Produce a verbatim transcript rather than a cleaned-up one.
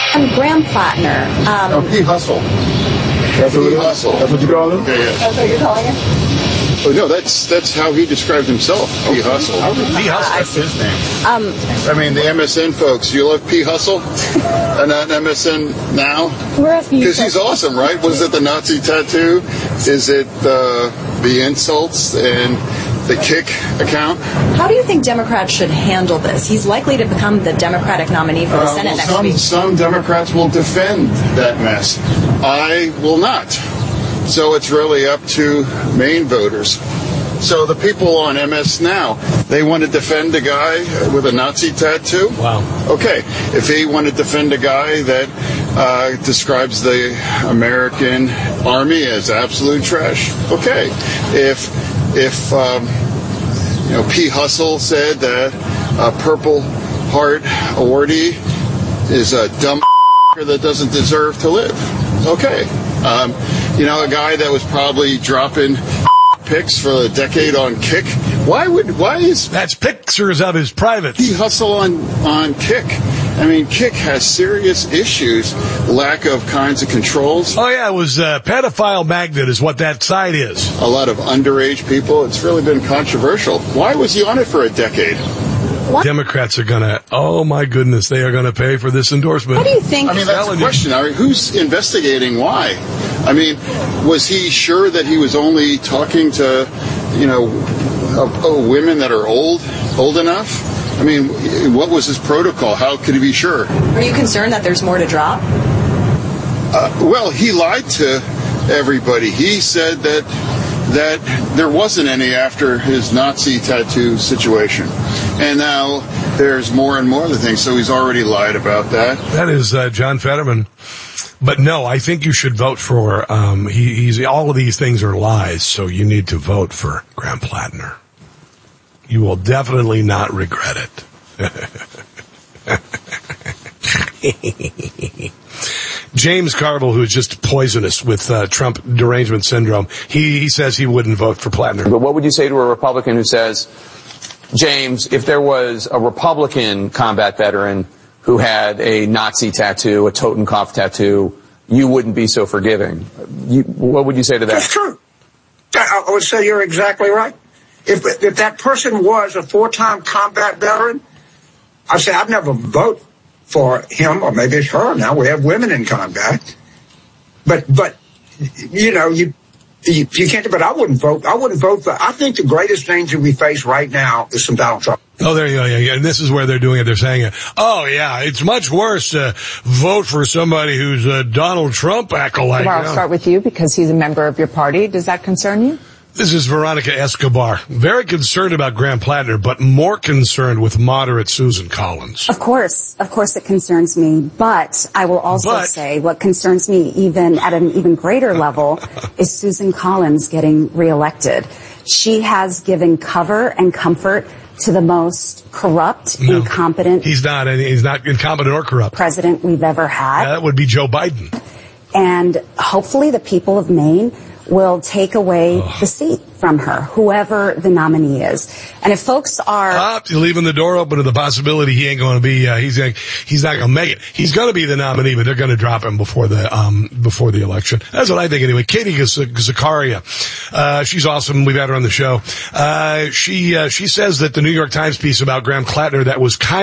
I'm Graham Plattner. Um, oh, P. Hustle. That's what, P. Hustle. That's what you call him? Yeah, yeah. That's what you're calling him? Oh, no, that's that's how he described himself, P. Hustle. P. Hustle, that's his name. Um, I mean, the M S N folks, you love P. Hustle? And not M S N now? We're asking you. Because he's awesome, right? Was it the Nazi tattoo? Is it the, the insults and the kick account? How do you think Democrats should handle this? He's likely to become the Democratic nominee for the Uh, Senate well, next some, week. some Democrats will defend that mess. I will not. So it's really up to Maine voters. So the people on M S Now, they want to defend a guy with a Nazi tattoo? Wow. Okay. If he want to defend a guy that uh, describes the American Army as absolute trash, okay. If, if um, you know, P. Hustle said that a Purple Heart awardee is a dumb that doesn't deserve to live, okay. Um, you know, a guy that was probably dropping pics for a decade on Kick. Why would, why is... That's pictures of his privates. He hustle on, on Kick. I mean, Kick has serious issues, lack of kinds of controls. Oh, yeah, it was uh, pedophile magnet is what that site is. A lot of underage people. It's really been controversial. Why was he on it for a decade? What? Democrats are going to, oh, my goodness, they are going to pay for this endorsement. What do you think? I mean, that's the question. I mean, who's investigating why? I mean, was he sure that he was only talking to, you know, uh, uh, women that are old, old enough? I mean, what was his protocol? How could he be sure? Are you concerned that there's more to drop? Uh, well, he lied to everybody. He said that that there wasn't any after his Nazi tattoo situation. And now there's more and more of the things, so he's already lied about that. That is uh, John Fetterman. But no, I think you should vote for, um, he, he's, all of these things are lies, so you need to vote for Graham Plattner. You will definitely not regret it. James Carville, who is just poisonous with uh, Trump derangement syndrome, he, he says he wouldn't vote for Plattner. But what would you say to a Republican who says, James, if there was a Republican combat veteran who had a Nazi tattoo, a Totenkopf tattoo, you wouldn't be so forgiving? You, what would you say to that? It's true. I would say you're exactly right. If, if that person was a four-time combat veteran, I'd say I'd never vote for him, or maybe it's her now. We have women in combat. But, but you know, you, you, you can't, but I wouldn't vote. I wouldn't vote for, I think the greatest danger we face right now is from Donald Trump. Oh, there you go. Yeah, yeah. And this is where they're doing it. They're saying it. Oh, yeah, it's much worse to vote for somebody who's a Donald Trump acolyte. Well, I'll start with you because he's a member of your party. Does that concern you? This is Veronica Escobar. Very concerned about Graham Plattner, but more concerned with moderate Susan Collins. Of course. Of course it concerns me. But I will also but, say what concerns me even at an even greater level is Susan Collins getting reelected. She has given cover and comfort to the most corrupt, no, incompetent. He's not, he's not incompetent or corrupt. President we've ever had. Yeah, that would be Joe Biden. And hopefully the people of Maine will take away oh. the seat from her, whoever the nominee is. And if folks are... Ah, you're leaving the door open to the possibility he ain't going to be, uh, he's like, he's not going to make it. He's going to be the nominee, but they're going to drop him before the, um, before the election. That's what I think anyway. Katie Zakaria, uh, she's awesome. We've had her on the show. Uh, she, uh, she says that the New York Times piece about Graham Plattner that was kind